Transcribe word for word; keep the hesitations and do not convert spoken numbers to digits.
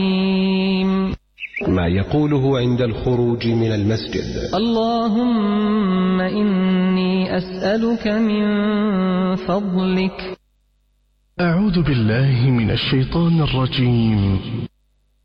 ما يقوله عند الخروج من المسجد: اللهم إني أسألك من فضلك. أعوذ بالله من الشيطان الرجيم.